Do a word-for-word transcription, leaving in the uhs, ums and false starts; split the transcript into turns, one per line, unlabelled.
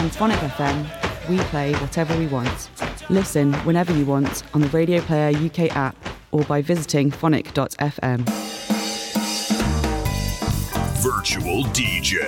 On Phonic F M, we play whatever we want. Listen whenever you want on the Radio Player U K app or by visiting phonic dot f m.
Virtual D J.